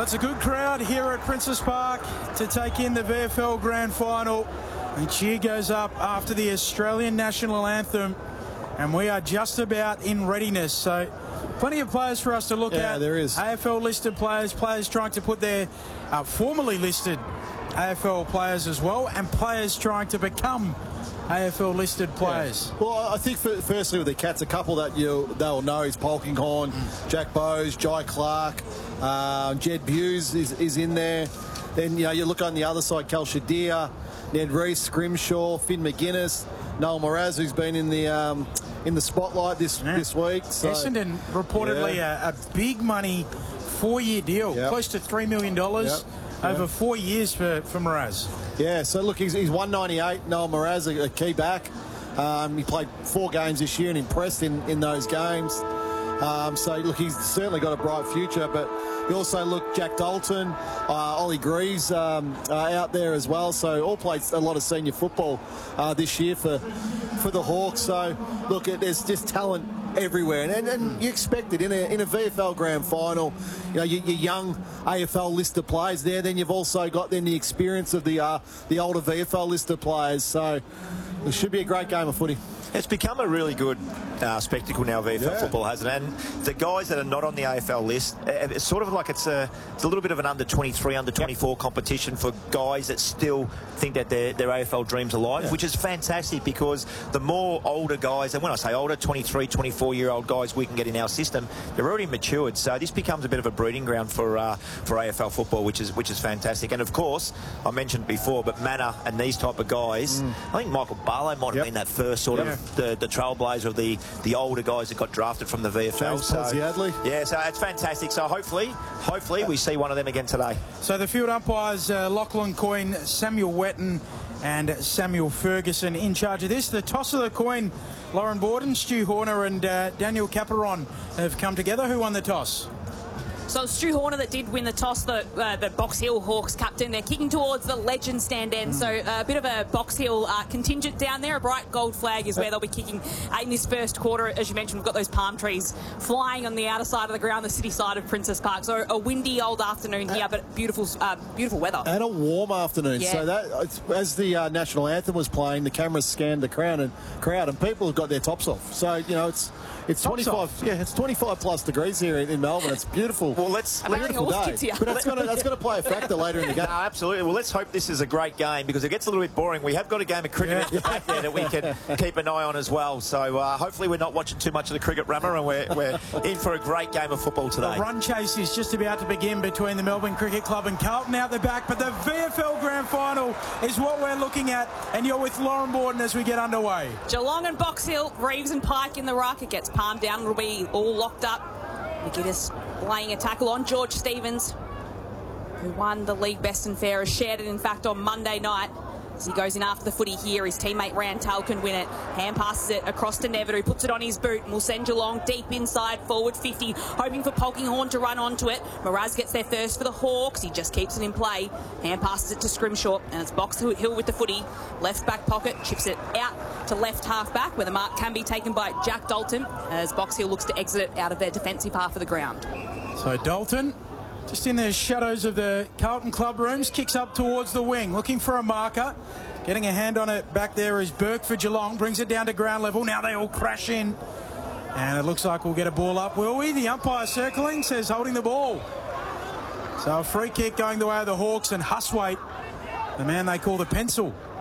Well, it's a good crowd here at Princes Park to take in the VFL Grand Final. And cheer goes up after the Australian National Anthem. And we are just about in readiness. So plenty of players for us to look at. Yeah, there is. AFL listed players, players trying to put their formerly listed AFL players as well, and players trying to become AFL listed players. Yeah. Well, I think firstly with the Cats, a couple that they'll know is Polkinghorne, Jack Bowes, Jai Clark, Jed Buse is in there. Then you look on the other side, Cal Shadir, Ned Reese, Scrimshaw, Finn McGuinness, Noel Moraz, who's been in the spotlight this week. So, Essendon reportedly a big money 4-year deal, close to $3 million over 4 years for Moraz. Yeah, so look, he's 198. Noel Moraz, a key back. He played 4 games this year and impressed in those games. So look, he's certainly got a bright future. But you also look Jack Dalton, Ollie Greaves out there as well. So all played a lot of senior football this year for the Hawks. So look, there's just talent everywhere, and you expect it in a VFL Grand Final. Your young AFL listed players there. Then you've also got the experience of the older VFL listed players. So it should be a great game of footy. It's become a really good spectacle now, VFL football, hasn't it? And the guys that are not on the AFL list, it's sort of like it's a little bit of an under-23, under-24 competition for guys that still think that their AFL dreams are alive, which is fantastic, because the more older guys, and when I say older, 23, 24-year-old guys we can get in our system, they're already matured. So this becomes a bit of a breeding ground for AFL football, which is fantastic. And of course, I mentioned before, but Manor and these type of guys, I think Michael Barlow might have been that first sort of the trailblazer of the older guys that got drafted from the VFL. So it's fantastic. So hopefully we see one of them again today. So the field umpires, Lachlan Coyne, Samuel Wetton and Samuel Ferguson in charge of this. The toss of the coin, Lauren Borden, Stu Horner and Daniel Caperon have come together. Who won the toss? So Stu Horner that did win the toss, the Box Hill Hawks captain. They're kicking towards the legend stand end. So a bit of a Box Hill contingent down there. A bright gold flag is where they'll be kicking in this first quarter. As you mentioned, we've got those palm trees flying on the outer side of the ground, the city side of Princes Park. So a windy old afternoon here, but beautiful weather. And a warm afternoon. So that as the national anthem was playing, the cameras scanned the crowd and people have got their tops off. So, it's 25. It's 25 plus degrees here in Melbourne. It's beautiful. Well, let's beautiful day. But that's going to play a factor later in the game. No, absolutely. Well, let's hope this is a great game, because it gets a little bit boring. We have got a game of cricket in the back there that we can keep an eye on as well. So hopefully we're not watching too much of the cricket rummer, and we're in for a great game of football today. The run chase is just about to begin between the Melbourne Cricket Club and Carlton out the back, but the VFL Grand Final is what we're looking at, and you're with Lauren Borden as we get underway. Geelong and Box Hill, Reeves and Pike in the ruck. It gets palmed down. It'll be all locked up. McGuinness laying a tackle on George Stevens, who won the league best and fairest, shared it in fact on Monday night. As he goes in after the footy here, his teammate Rantel can win it. Hand passes it across to Nevitt, who puts it on his boot and will send Geelong deep inside, forward 50, hoping for Polkinghorne to run onto it. Moraz gets there first for the Hawks. He just keeps it in play. Hand passes it to Scrimshaw, and it's Box Hill with the footy. Left back pocket, chips it out to left half back, where the mark can be taken by Jack Dalton, as Box Hill looks to exit it out of their defensive half of the ground. So Dalton, just in the shadows of the Carlton club rooms, kicks up towards the wing, looking for a marker. Getting a hand on it back there is Burke for Geelong, brings it down to ground level. Now they all crash in, and it looks like we'll get a ball up, will we? The umpire circling, says holding the ball. So a free kick going the way of the Hawks, and Huswaite, the man they call the pencil,